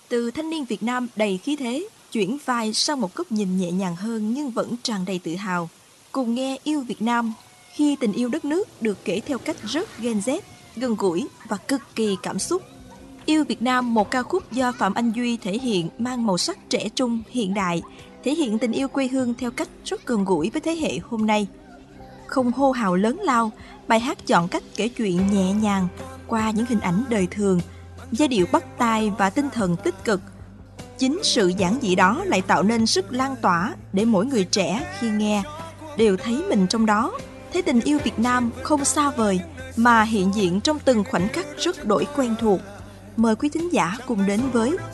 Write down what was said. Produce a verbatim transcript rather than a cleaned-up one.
Từ thanh niên Việt Nam đầy khí thế, chuyển vai sang một góc nhìn nhẹ nhàng hơn nhưng vẫn tràn đầy tự hào. Cùng nghe Yêu Việt Nam khi tình yêu đất nước được kể theo cách rất Gen Z, gần gũi và cực kỳ cảm xúc. Yêu Việt Nam, một ca khúc do Phạm Anh Duy thể hiện mang màu sắc trẻ trung, hiện đại, thể hiện tình yêu quê hương theo cách rất gần gũi với thế hệ hôm nay. Không hô hào lớn lao, bài hát chọn cách kể chuyện nhẹ nhàng qua những hình ảnh đời thường, giai điệu bắt tai và tinh thần tích cực. Chính sự giản dị đó lại tạo nên sức lan tỏa để mỗi người trẻ khi nghe đều thấy mình trong đó, thấy tình yêu Việt Nam không xa vời mà hiện diện trong từng khoảnh khắc rất đổi quen thuộc. Mời quý thính giả cùng đến với